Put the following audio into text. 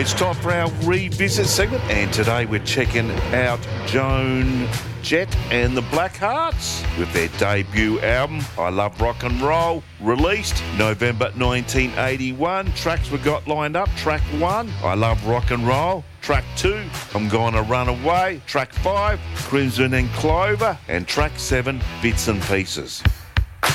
It's time for our revisit segment, and today we're checking out Joan Jett and the Blackhearts with their debut album, I Love Rock and Roll, released November 1981. Tracks we got lined up: track 1, I Love Rock and Roll; track 2, I'm Gonna Run Away; track 5, Crimson and Clover; and track 7, Bits and Pieces.